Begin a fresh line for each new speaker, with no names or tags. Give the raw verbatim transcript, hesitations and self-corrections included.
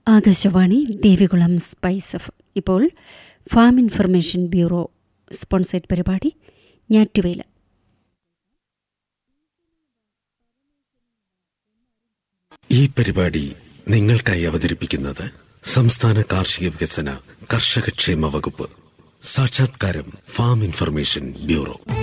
Akashvani Devikulam spice F. ഇപ്പോൾ farm information bureau sponsored പരിപാടി ഞാറ്റുവേല.
ഈ പരിപാടി നിങ്ങൾക്കായി അവതരിപ്പിക്കുന്നത് സംസ്ഥാന കാർഷിക വികസന കർഷകക്ഷേമ വകുപ്പ്. സാക്ഷാത്കാരം ഫാം ഇൻഫർമേഷൻ ബ്യൂറോ.